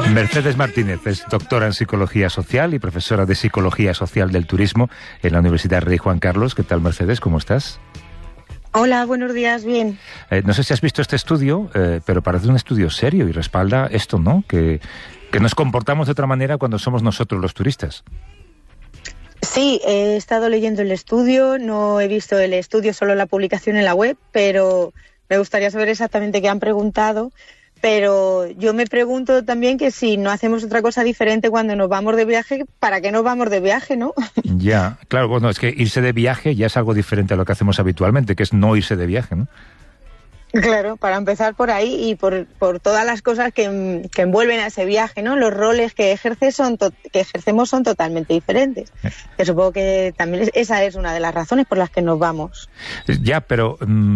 Mercedes Martínez es doctora en Psicología Social y profesora de Psicología Social del Turismo en la Universidad Rey Juan Carlos. ¿Qué tal, Mercedes? ¿Cómo estás? Hola, buenos días, bien. No sé si has visto este estudio, pero parece un estudio serio y respalda esto, ¿no? Que nos comportamos de otra manera cuando somos nosotros los turistas. Sí, he estado leyendo el estudio, no he visto el estudio, solo la publicación en la web, pero me gustaría saber exactamente qué han preguntado. Pero yo me pregunto también que si no hacemos otra cosa diferente cuando nos vamos de viaje, ¿para qué nos vamos de viaje, no? Ya, claro, bueno, es que irse de viaje ya es algo diferente a lo que hacemos habitualmente, que es no irse de viaje, ¿no? Claro, para empezar por ahí y por todas las cosas que envuelven a ese viaje, ¿no? Los roles que ejercemos son totalmente diferentes. Que supongo que también esa es una de las razones por las que nos vamos. Ya, pero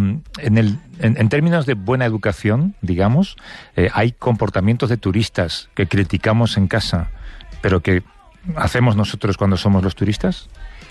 en términos de buena educación, digamos, hay comportamientos de turistas que criticamos en casa, pero que hacemos nosotros cuando somos los turistas.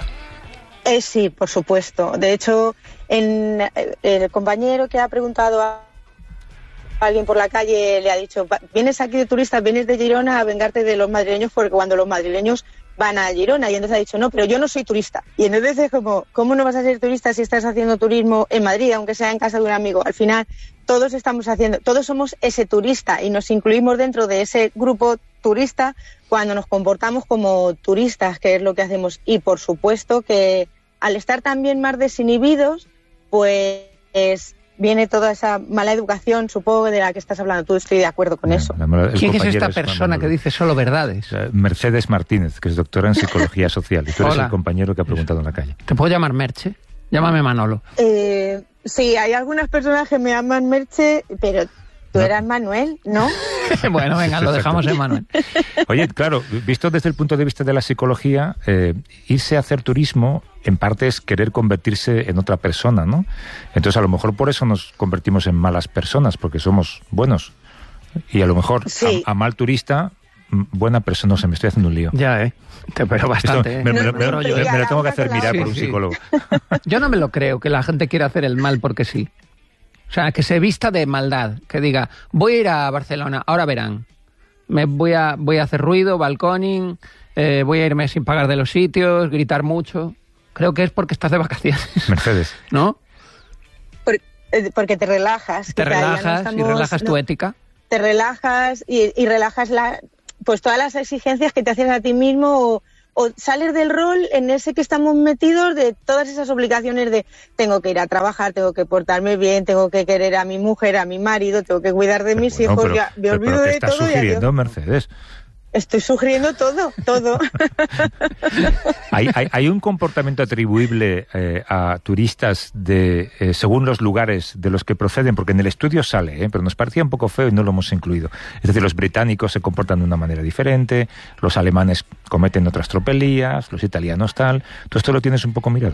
Sí, por supuesto. De hecho, el compañero que ha preguntado a alguien por la calle le ha dicho: vienes aquí de turista, vienes de Girona a vengarte de los madrileños, porque cuando los madrileños van a Girona. Y entonces ha dicho: no, pero yo no soy turista. Y entonces es como, ¿cómo no vas a ser turista si estás haciendo turismo en Madrid, aunque sea en casa de un amigo? Al final, todos somos ese turista y nos incluimos dentro de ese grupo turista cuando nos comportamos como turistas, que es lo que hacemos. Y por supuesto que al estar también más desinhibidos, pues viene toda esa mala educación, supongo, de la que estás hablando. Tú, estoy de acuerdo con eso. ¿Quién es esta persona que dice solo verdades? Mercedes Martínez, que es doctora en Psicología Social. Y tú eres el compañero que ha preguntado en la calle. ¿Te puedo llamar Merche? Llámame Manolo. Sí, hay algunas personas que me llaman Merche, pero tú eras Manuel, ¿no? Bueno, venga, lo dejamos en Manuel. Oye, claro, visto desde el punto de vista de la psicología, irse a hacer turismo en parte es querer convertirse en otra persona, ¿no? Entonces a lo mejor por eso nos convertimos en malas personas, porque somos buenos. Y a lo mejor sí. a mal turista, buena persona. No sé, me estoy haciendo un lío. Ya, pero bastante. Esto, me lo tengo que hacer mirar por un psicólogo. Yo no me lo creo, que la gente quiera hacer el mal porque sí. O sea, que se vista de maldad, que diga: voy a ir a Barcelona, ahora verán. Voy a hacer ruido, balconing, voy a irme sin pagar de los sitios, gritar mucho. Creo que es porque estás de vacaciones. Mercedes. ¿No? Porque te relajas. Te relajas y relajas tu ética. Te relajas y relajas pues todas las exigencias que te haces a ti mismo o sales del rol en ese que estamos metidos, de todas esas obligaciones de tengo que ir a trabajar, tengo que portarme bien, tengo que querer a mi mujer, a mi marido, tengo que cuidar de mis hijos, ya me olvido de todo. ¿Qué estás sugiriendo, Mercedes? Estoy sugiriendo todo. ¿Hay un comportamiento atribuible a turistas según los lugares de los que proceden? Porque en el estudio sale, pero nos parecía un poco feo y no lo hemos incluido. Es decir, los británicos se comportan de una manera diferente, los alemanes cometen otras tropelías, los italianos tal. ¿Tú esto lo tienes un poco mirado?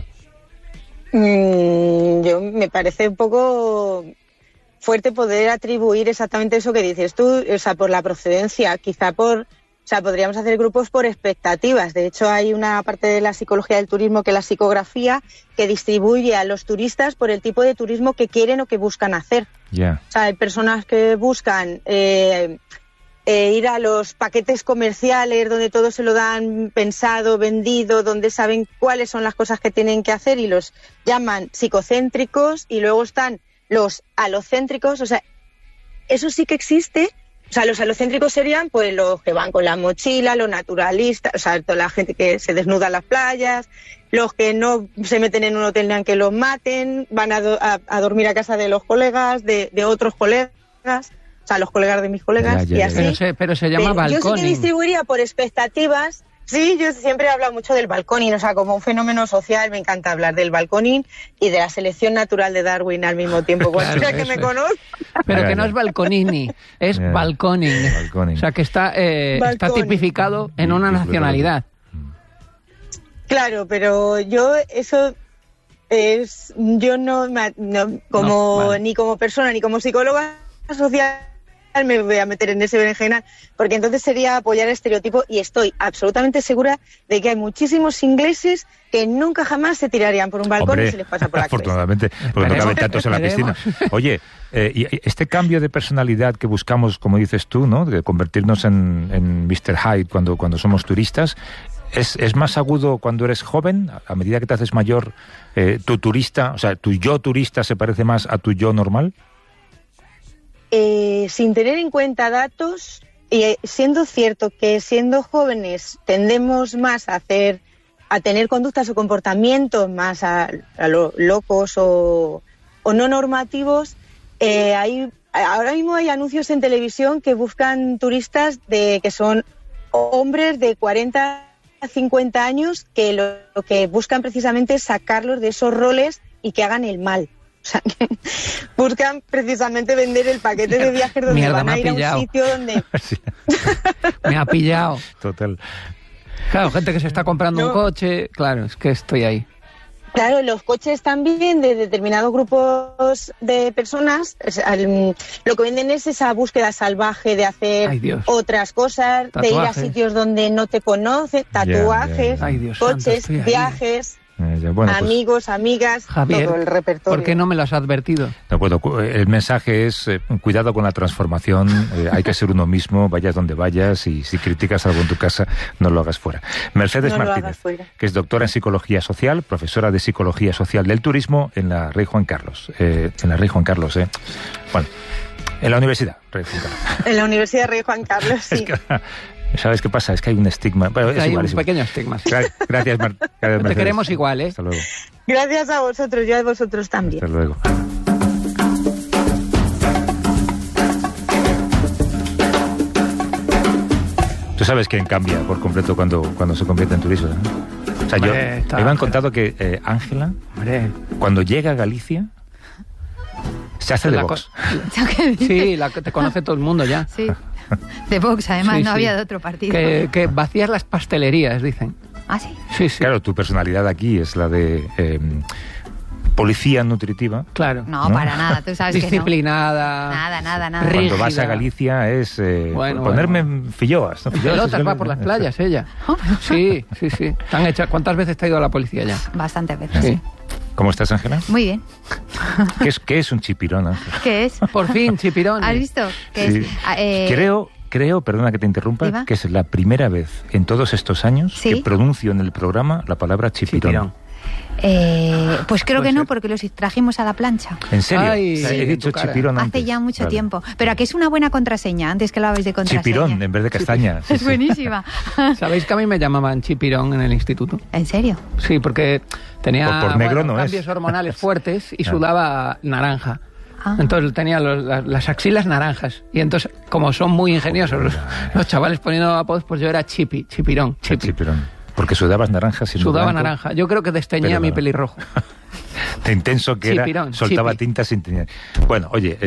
Yo me parece un poco fuerte poder atribuir exactamente eso que dices tú, o sea, por la procedencia, quizá podríamos hacer grupos por expectativas. De hecho, hay una parte de la psicología del turismo, que es la psicografía, que distribuye a los turistas por el tipo de turismo que quieren o que buscan hacer. Yeah. O sea, hay personas que buscan ir a los paquetes comerciales donde todo se lo dan pensado, vendido, donde saben cuáles son las cosas que tienen que hacer y los llaman psicocéntricos, y luego están los alocéntricos. O sea, eso sí que existe. O sea, los alocéntricos serían pues los que van con la mochila, los naturalistas, o sea, toda la gente que se desnuda en las playas, los que no se meten en un hotel ni aunque los maten, van a dormir a casa de los colegas, de otros colegas, o sea, los colegas de mis colegas, y así. Pero se llama balconing. Yo sí que distribuiría por expectativas. Sí, yo siempre he hablado mucho del balconing, o sea, como un fenómeno social. Me encanta hablar del balconing y de la selección natural de Darwin al mismo tiempo. Cualquiera que me conozca. Pero que no es balconini, es balconing. O sea, que está tipificado en una nacionalidad. Claro, pero yo ni como persona ni como psicóloga social me voy a meter en ese berenjenal, porque entonces sería apoyar el estereotipo, y estoy absolutamente segura de que hay muchísimos ingleses que nunca jamás se tirarían por un balcón. Hombre, y se les pasa por la cabeza. Afortunadamente, porque no caben tantos en la piscina. Oye, y este cambio de personalidad que buscamos, como dices tú, ¿no?, de convertirnos en Mr. Hyde cuando somos turistas, ¿es más agudo cuando eres joven? A medida que te haces mayor, tu turista, o sea, tu yo turista se parece más a tu yo normal. Sin tener en cuenta datos, siendo cierto que siendo jóvenes tendemos más a tener conductas o comportamientos más a lo locos o no normativos, ahora mismo hay anuncios en televisión que buscan turistas que son hombres de 40 a 50 años que lo que buscan precisamente es sacarlos de esos roles y que hagan el mal. O sea, que buscan precisamente vender el paquete de viajes donde van a ir a un sitio donde... Sí. Me ha pillado. Total. Claro, gente que se está comprando un coche, claro, es que estoy ahí. Claro, los coches también de determinados grupos de personas, lo que venden es esa búsqueda salvaje de hacer otras cosas, tatuajes, de ir a sitios donde no te conocen, tatuajes, Ay, Dios coches, santo, viajes... Bueno, amigos, pues, amigas, Javier, todo el repertorio. ¿Por qué no me lo has advertido? De acuerdo, el mensaje es cuidado con la transformación, hay que ser uno mismo, vayas donde vayas, y si criticas algo en tu casa, no lo hagas fuera. Mercedes Martínez, que es doctora en Psicología Social, profesora de Psicología Social del Turismo en la Rey Juan Carlos. Bueno, en la Universidad Rey Juan Carlos. En la Universidad Rey Juan Carlos, sí. ¿Sabes qué pasa? Es que hay un estigma. Bueno, hay un pequeño estigma. Sí. Gracias, Mercedes. Te queremos igual, ¿eh? Hasta luego. Gracias a vosotros, yo a vosotros también. Hasta luego. Tú sabes quién cambia por completo cuando se convierte en turista, ¿no? O sea, me han contado que Ángela, cuando llega a Galicia, se hace de Vox. Sí, te conoce todo el mundo ya. Sí. De Vox, además, no había de otro partido. Que vacías las pastelerías, dicen. ¿Ah, sí? Sí. Claro, tu personalidad aquí es la de policía nutritiva. Claro. No, para nada, tú sabes disciplinada. Que no. Nada. Cuando rígida. vas a Galicia es ponerme filloas, ¿no? Pelotas va por las playas, ella. Sí. ¿Están hechas? ¿Cuántas veces te ha ido a la policía ya? Bastantes veces, sí. ¿Cómo estás, Ángela? Muy bien. ¿Qué es un chipirón, Ángela? ¿Qué es? Por fin, chipirón. ¿Has visto? Sí. Creo, perdona que te interrumpa, ¿Iba? que es la primera vez en todos estos años que pronuncio en el programa la palabra chipirón. Pues creo que no, porque los trajimos a la plancha. ¿En serio? Ay, he dicho chipirón antes. Hace ya mucho tiempo. Pero aquí es una buena contraseña, antes que lo habéis de contraseña. Chipirón, en vez de castaña. Es buenísima. ¿Sabéis que a mí me llamaban chipirón en el instituto? ¿En serio? Sí, porque tenía por negro no cambios hormonales fuertes y sudaba naranja. Ah. Entonces tenía las axilas naranjas. Y entonces, como son muy ingeniosos los chavales poniendo apodos, pues yo era chipirón. Porque sudabas naranja. Sudaba naranja. Yo creo que desteñía mi pelirrojo. De intenso que chipirón, era, soltaba tinta sin tener. Bueno, oye,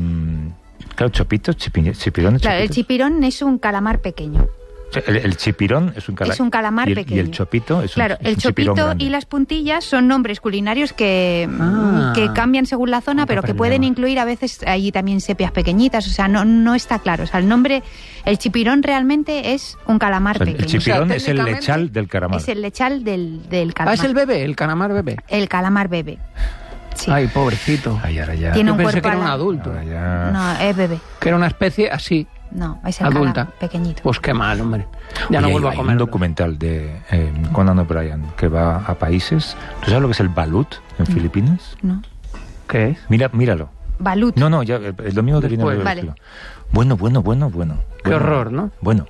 claro, chipirón. Claro, el chipirón es un calamar pequeño. El chipirón es un calamar pequeño. Y el chopito es claro, el chopito y las puntillas son nombres culinarios que cambian según la zona, pero que pueden incluir a veces allí también sepias pequeñitas. O sea, no está claro. O sea, el chipirón realmente es un calamar pequeño. El chipirón es el lechal del calamar. Es el lechal del calamar. Es el bebé, el calamar bebé. El calamar bebé. Sí. Ay, pobrecito. Ahora ya. Tiene Yo un pensé cuerpo que era un adulto. No, es bebé. Que era una especie así. No, es el adulta. Pequeñito. Pues qué mal, hombre. Ya no vuelvo a comer. Hay un documental de Conan O'Brien que va a países. ¿Tú sabes lo que es el balut en Filipinas? No. ¿Qué es? Míralo. Balut. No, ya el domingo que viene. Vale. Bueno. Qué horror, ¿no? Bueno.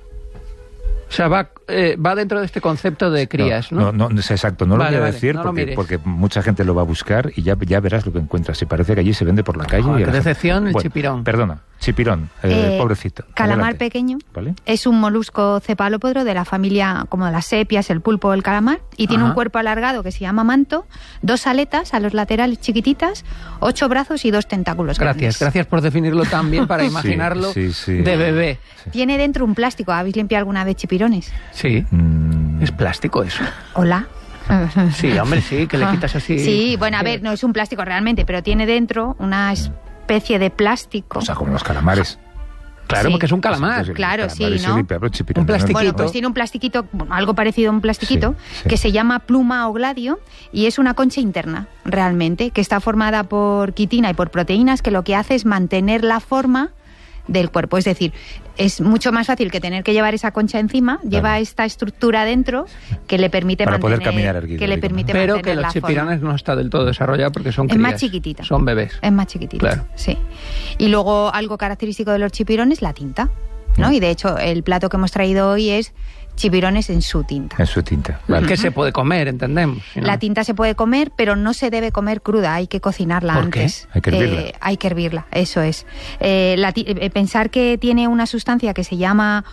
O sea, va dentro de este concepto de crías, ¿no? No, es exacto. No lo voy a decir porque mucha gente lo va a buscar y ya verás lo que encuentras. Y parece que allí se vende por la calle. Qué decepción el chipirón. Perdona, chipirón, pobrecito. Calamar Adelante. pequeño. ¿Vale? Es un molusco cefalópodo de la familia como de las sepias, el pulpo o el calamar. Y tiene un cuerpo alargado que se llama manto, 2 aletas a los laterales chiquititas, 8 brazos y 2 tentáculos grandes. Gracias por definirlo tan bien para imaginarlo de bebé. Sí. Tiene dentro un plástico. ¿Habéis limpiado alguna vez chipirones? Sí. Es plástico eso. Hola. Sí, hombre, sí, que le quitas así. Sí, bueno, a ver, no es un plástico realmente, pero tiene dentro una especie de plástico. O sea, como los calamares. Claro, Sí. porque es un calamar. Claro, sí, Calamar es ¿no? el chipirón, Un plastiquito. Bueno, pues tiene un plastiquito, bueno, algo parecido a un plastiquito, Sí, sí. que se llama pluma o gladio y es una concha interna, realmente, que está formada por quitina y por proteínas, que lo que hace es mantener la forma del cuerpo. Es decir, es mucho más fácil que tener que llevar esa concha encima, lleva esta estructura dentro que le permite Para mantener, poder caminar erguido, que le digamos. permite Pero mantener que los la forma. chipirones no está del todo desarrollado porque son Es crías. más chiquitita. Son bebés. Es más chiquitito, Claro. sí. Y luego algo característico de los chipirones, la tinta, ¿no? Y de hecho el plato que hemos traído hoy es chipirones en su tinta. En su tinta. Que se puede comer, entendemos. si no- La tinta se puede comer, pero no se debe comer cruda, hay que cocinarla ¿Por qué? antes. Hay que hervirla. Hay que hervirla, eso es. Pensar que tiene una sustancia que se llama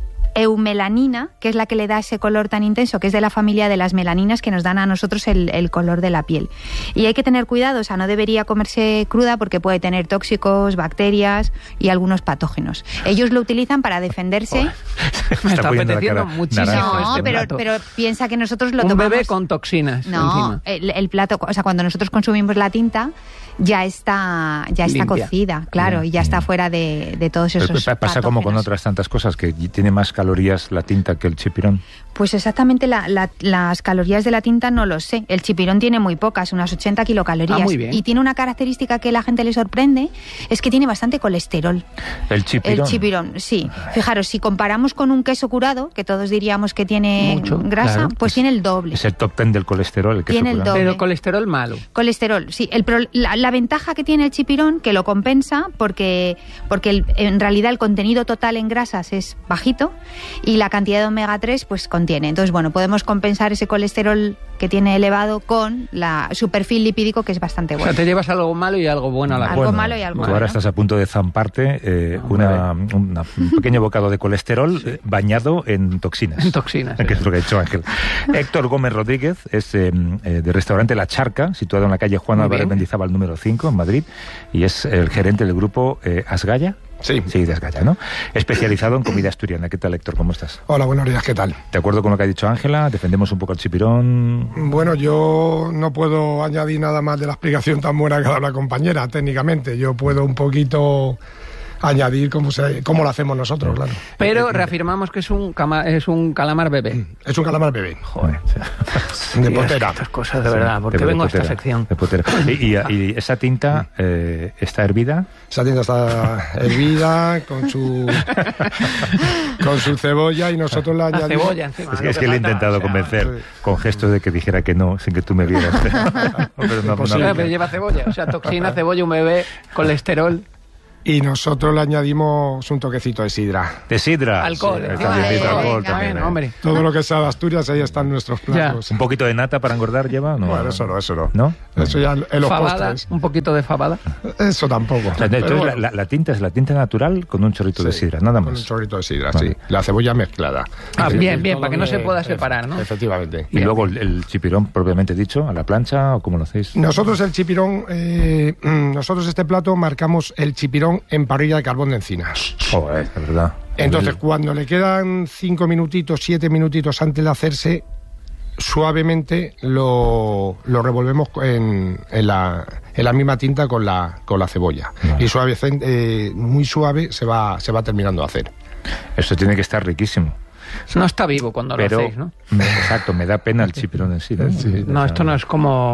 eumelanina, que es la que le da ese color tan intenso, que es de la familia de las melaninas que nos dan a nosotros el color de la piel. Y hay que tener cuidado, o sea, no debería comerse cruda porque puede tener tóxicos, bacterias y algunos patógenos. Ellos lo utilizan para defenderse. Me está poniendo la apeteciendo cara muchísimo naranja. No, este plato. pero piensa que nosotros lo Un tomamos... bebé con toxinas No, encima. el plato, o sea, cuando nosotros consumimos la tinta, ya está Limpia. cocida, claro, y ya está fuera de todos Pero esos pasa como con patógenos. otras tantas cosas, que tiene más calorías la tinta que el chipirón. Pues exactamente las calorías de la tinta no lo sé. El chipirón tiene muy pocas, unas 80 kilocalorías. Ah, muy bien. Y tiene una característica que a la gente le sorprende, es que tiene bastante colesterol. El chipirón. El chipirón, sí. Fijaros, si comparamos con un queso curado, que todos diríamos que tiene Mucho, grasa, claro. pues tiene el doble. Es el top 10 del colesterol, el queso Tiene el curado. doble. Pero colesterol malo. Colesterol, sí. La ventaja que tiene el chipirón, que lo compensa, porque en realidad el contenido total en grasas es bajito y la cantidad de omega 3 pues contiene. Entonces, bueno, podemos compensar ese colesterol que tiene elevado con su perfil lipídico, que es bastante O bueno. sea, te llevas algo malo y algo bueno a la Algo vez. malo y algo tú bueno. ahora estás a punto de zamparte un pequeño bocado de colesterol bañado en toxinas. En toxinas, Que es lo que ha hecho Ángel. Héctor Gómez Rodríguez es de restaurante La Charca, situado en la calle Juan Muy Álvarez bien. Mendizábal número 5, en Madrid, y es el gerente del grupo Asgaya. Sí. Sí, de Asgaya, ¿no? Especializado en comida asturiana. ¿Qué tal, Héctor? ¿Cómo estás? Hola, buenos días, ¿qué tal? De acuerdo con lo que ha dicho Ángela, defendemos un poco el chipirón. Bueno, yo no puedo añadir nada más de la explicación tan buena que ha dado la compañera, técnicamente. Yo puedo un poquito añadir cómo lo hacemos nosotros, claro. Pero reafirmamos que es un calamar bebé. Es un calamar bebé. Joder. De Tío, potera. Estas cosas, de verdad, porque De vengo a esta potera, sección. de potera. Y esa tinta está hervida. Esa tinta está hervida con su cebolla y nosotros la La añadimos. cebolla encima. Es que le he intentado convencer con gestos de que dijera que no, sin que tú me vieras. Pero no, Imposible. Claro, pero lleva cebolla. O sea, toxina, cebolla, un bebé, colesterol. Y nosotros le añadimos un toquecito de sidra. De sidra. Alcohol, Sí, encima. también necesita Venga, alcohol venga, también, Bueno, hombre. Todo lo que sea de Asturias, ahí están nuestros platos. Un poquito de nata para engordar lleva, ¿no? Bueno, eso no. ¿No? Eso ya en los Fabada, postres. un poquito de fabada. Eso tampoco. Entonces, Pero bueno, la tinta es la tinta natural con un chorrito de sí, sidra, nada Con un más. chorrito de sidra, Vale. sí. La cebolla mezclada. Ah, Sí, bien, sí, bien, todo para que no se bien. pueda separar, ¿no? Efectivamente. Y luego el chipirón propiamente dicho, a la plancha, ¿o cómo lo hacéis? Nosotros el chipirón, nosotros este plato marcamos el chipirón en parrilla de carbón de encinas. Joder, es verdad. Entonces, cuando le quedan 5 minutitos, 7 minutitos antes de hacerse, suavemente lo revolvemos en la misma tinta con la cebolla. Vale. Y muy suave se va terminando de hacer. Eso tiene que estar riquísimo. No está vivo cuando lo Pero, hacéis, ¿no? exacto, me da pena el chipirón en sí. ¿no? Sí. No, esto no es como